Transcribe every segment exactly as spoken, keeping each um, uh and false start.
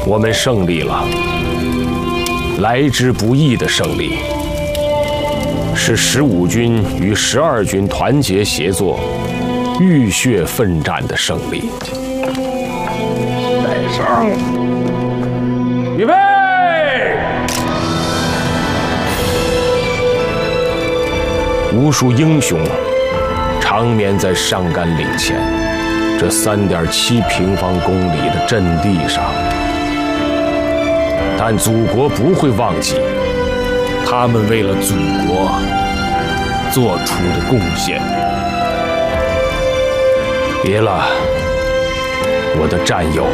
我们胜利了，来之不易的胜利，是十五军与十二军团结协作、浴血奋战的胜利。带上，预备！无数英雄长眠在上甘岭前这三点七平方公里的阵地上，但祖国不会忘记他们为了祖国做出的贡献。别了，我的战友，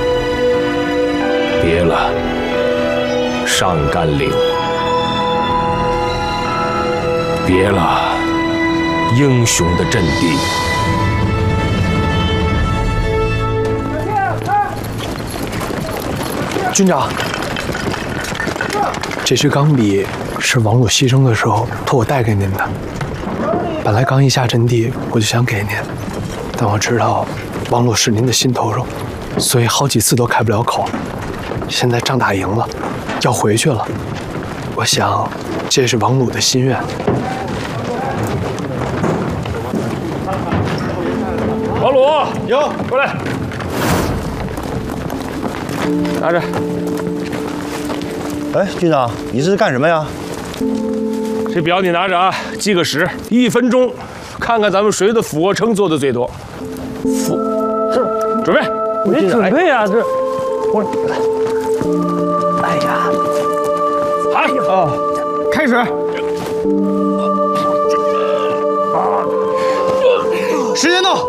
别了，上甘岭，别了，英雄的阵地。 军长，这支钢笔是王鲁牺牲的时候托我带给您的。本来刚一下阵地，我就想给您，但我知道王鲁是您的心头肉，所以好几次都开不了口。现在仗打赢了，要回去了，我想这是王鲁的心愿。 王鲁，有，过来，拿着。 哎，军长，你这是干什么呀？ 这表你拿着啊，计个时，一分钟，看看咱们谁的俯卧撑做的最多。俯，这准备， 没准备啊，这我，哎呀， 好啊，开始。 时间到。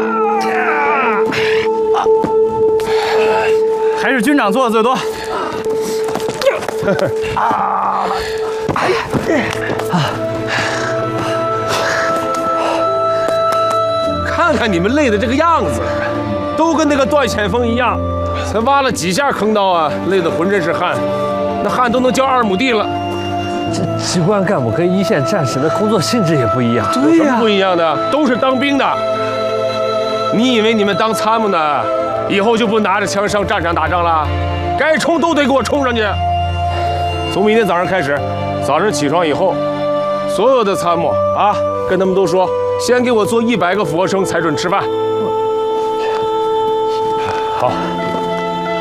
还是军长做的最多。 啊！看看你们累的这个样子，都跟那个段显锋一样，才挖了几下坑道啊，累得浑身是汗，那汗都能浇二亩地了。 这机关干部跟一线战士的工作性质也不一样。 对呀，有什么不一样的？都是当兵的。你以为你们当参谋呢，以后就不拿着枪上战场打仗了？该冲都得给我冲上去！从明天早上开始，早上起床以后，所有的参谋啊，跟他们都说，先给我做一百个俯卧撑才准吃饭。好。